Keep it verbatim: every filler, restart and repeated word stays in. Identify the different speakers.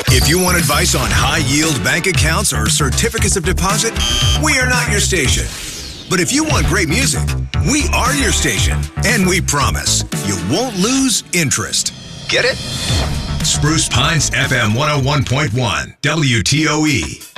Speaker 1: If you want advice on high-yield bank accounts or certificates of deposit, we are not your station. But if you want great music, we are your station. And we promise you won't lose interest. Get it? Spruce Pines F M one oh one point one, W T O E.